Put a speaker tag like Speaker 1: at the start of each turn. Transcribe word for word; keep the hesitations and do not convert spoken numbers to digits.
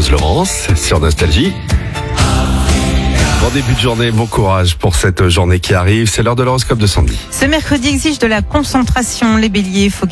Speaker 1: Rose Laurence sur Nostalgie. Bon début de journée, bon courage pour cette journée qui arrive. C'est l'heure de l'horoscope de Sandy.
Speaker 2: Ce mercredi exige de la concentration. Les béliers, faut